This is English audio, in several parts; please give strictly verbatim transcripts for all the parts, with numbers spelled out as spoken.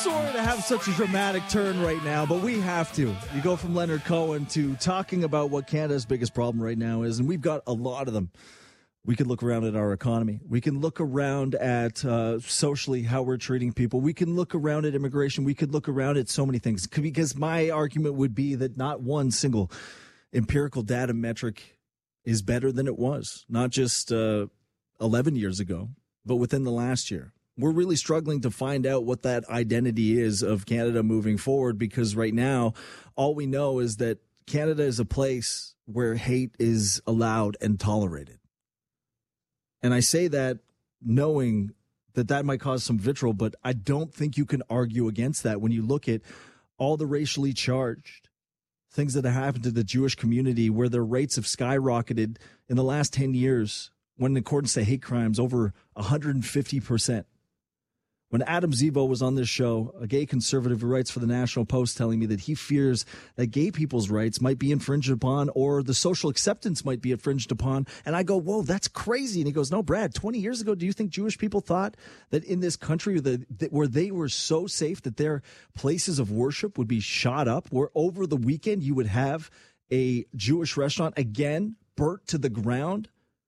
sorry to have such a dramatic turn right now, but we have to. You go from Leonard Cohen to talking about what Canada's biggest problem right now is, and we've got a lot of them. We can look around at our economy. We can look around at uh, socially how we're treating people. We can look around at immigration. We could look around at so many things. Because my argument would be that not one single empirical data metric is better than it was, not just uh, eleven years ago, but within the last year. We're really struggling to find out what that identity is of Canada moving forward, because right now, all we know is that Canada is a place where hate is allowed and tolerated. And I say that knowing that that might cause some vitriol, but I don't think you can argue against that when you look at all the racially charged things that have happened to the Jewish community, where their rates have skyrocketed in the last ten years, when in accordance to hate crimes, over one hundred fifty percent. When Adam Zivo was on this show, a gay conservative who writes for the National Post, telling me that he fears that gay people's rights might be infringed upon, or the social acceptance might be infringed upon. And I go, whoa, that's crazy. And he goes, no, Brad, twenty years ago, do you think Jewish people thought that in this country that, that where they were so safe that their places of worship would be shot up, where over the weekend you would have a Jewish restaurant again burnt to the ground?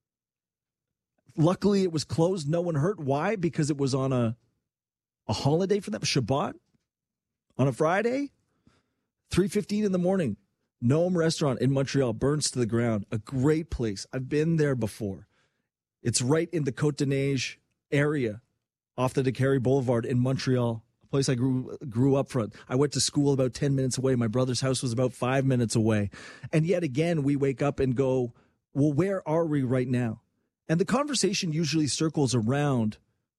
Luckily, it was closed. No one hurt. Why? Because it was on a A holiday for them, Shabbat, on a Friday, three fifteen in the morning. Noam Restaurant in Montreal burns to the ground. A great place. I've been there before. It's right in the Côte de Neige area off the Décarie Boulevard in Montreal, a place I grew grew up from. I went to school about ten minutes away. My brother's house was about five minutes away. And yet again, we wake up and go, well, where are we right now? And the conversation usually circles around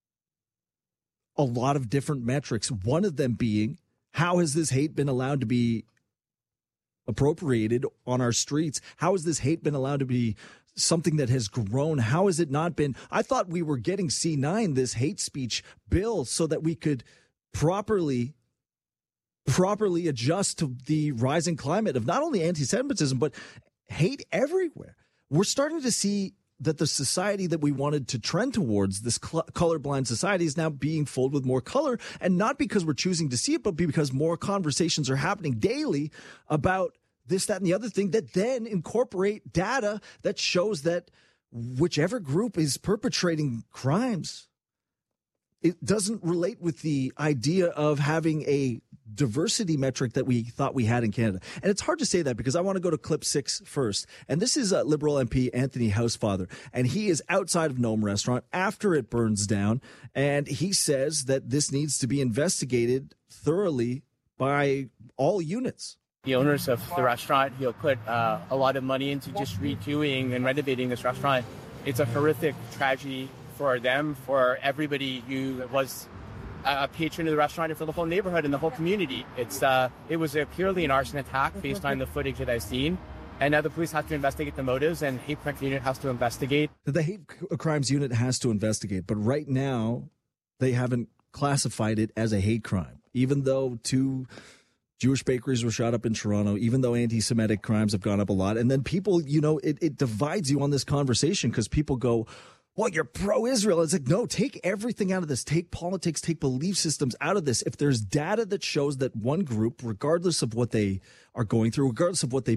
a lot of different metrics, one of them being, how has this hate been allowed to be appropriated on our streets? How has this hate been allowed to be something that has grown? How has it not been? I thought we were getting C nine, this hate speech bill, so that we could properly, properly adjust to the rising climate of not only anti-Semitism, but hate everywhere. We're starting to see that the society that we wanted to trend towards, this cl- colorblind society, is now being filled with more color. And not because we're choosing to see it, but because more conversations are happening daily about this, that, and the other thing that then incorporate data that shows that whichever group is perpetrating crimes, it doesn't relate with the idea of having a diversity metric that we thought we had in Canada. And it's hard to say that because I want to go to clip six first. And this is uh, Liberal M P Anthony Housefather. And he is outside of Noam Restaurant after it burns down. And he says that this needs to be investigated thoroughly by all units. The owners of the restaurant, you know, put uh, a lot of money into just redoing and renovating this restaurant. It's a horrific tragedy for them, for everybody who was a patron of the restaurant, and for the whole neighborhood and the whole community. It's uh, it was a purely an arson attack based on the footage that I've seen. And now the police have to investigate the motives, and hate crimes unit has to investigate. The hate crimes unit has to investigate, but right now they haven't classified it as a hate crime, even though two Jewish bakeries were shot up in Toronto, even though anti-Semitic crimes have gone up a lot. And then people, you know, it, it divides you on this conversation because people go, well, you're pro-Israel. It's like, no, take everything out of this. Take politics, take belief systems out of this. If there's data that shows that one group, regardless of what they are going through, regardless of what they